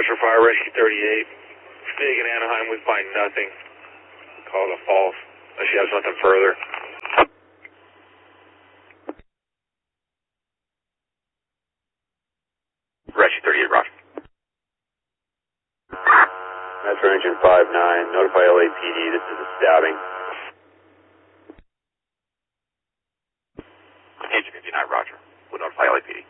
for Fire Rescue 38. Big in Anaheim, we find nothing. Call it a false, unless you have something further. Rescue 38, roger. Metro Engine 59, notify LAPD, this is a stabbing. Engine 59, roger. We'll notify LAPD.